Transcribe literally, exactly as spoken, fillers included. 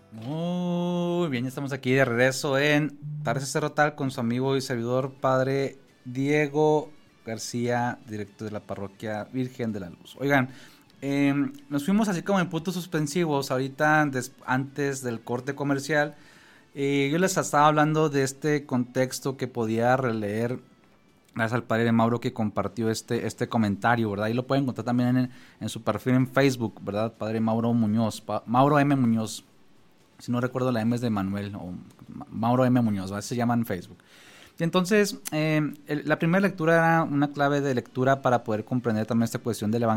Muy bien, ya estamos aquí de regreso en Tarde Cerro Tal con su amigo y servidor padre Diego García, director de la parroquia Virgen de la Luz. Oigan, eh, nos fuimos así como en puntos suspensivos ahorita des- antes del corte comercial. Eh, yo les estaba hablando de este contexto que podía releer gracias al padre Mauro que compartió este, este comentario, ¿verdad? Y lo pueden encontrar también en, en su perfil en Facebook, ¿verdad? Padre Mauro Muñoz, pa- Mauro M. Muñoz. Si no recuerdo, la M es de Manuel o Mauro M. Muñoz, ¿vale? Se llama en Facebook. Y entonces, eh, el- la primera lectura era una clave de lectura para poder comprender también esta cuestión del evangelio